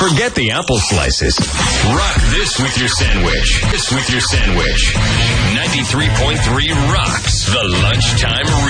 Forget the apple slices. Rock this with your sandwich. 93.3 rocks the lunchtime